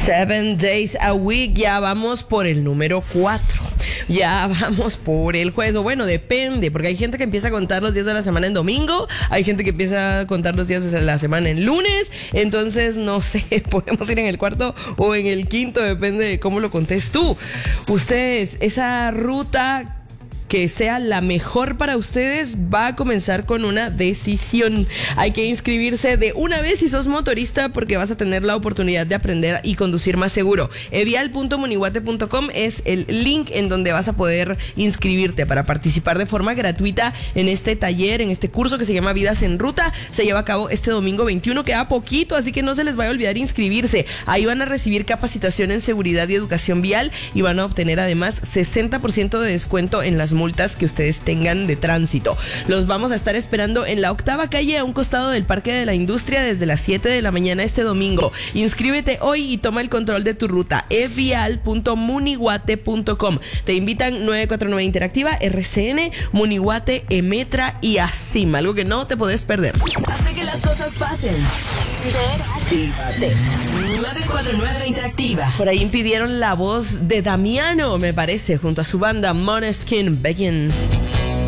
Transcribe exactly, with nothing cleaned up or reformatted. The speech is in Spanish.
Seven days a week, ya vamos por el número cuatro. Ya vamos por el jueves, o bueno, depende, porque hay gente que empieza a contar los días de la semana en domingo, hay gente que empieza a contar los días de la semana en lunes, entonces no sé, podemos ir en el cuarto o en el quinto, depende de cómo lo contés tú. Ustedes, esa ruta que sea la mejor para ustedes va a comenzar con una decisión. Hay que inscribirse de una vez si sos motorista, porque vas a tener la oportunidad de aprender y conducir más seguro. evial punto munihuate punto com es el link en donde vas a poder inscribirte para participar de forma gratuita en este taller, en este curso que se llama Vidas en Ruta. Se lleva a cabo este domingo veintiuno, queda poquito, así que no se les vaya a olvidar inscribirse. Ahí van a recibir capacitación en seguridad y educación vial y van a obtener además sesenta por ciento de descuento en las multas que ustedes tengan de tránsito. Los vamos a estar esperando en la octava calle, a un costado del Parque de la Industria, desde las siete de la mañana este domingo. Inscríbete hoy y toma el control de tu ruta. evial punto munihuate punto com. Te invitan nueve cuatro nueve Interactiva, R C N, Munihuate, Emetra y ASIM. Algo que no te podés perder. Hace que las cosas pasen. Interactívate. nueve cuatro nueve Interactiva. Por ahí pidieron la voz de Damiano, me parece, junto a su banda Måneskin. Begin.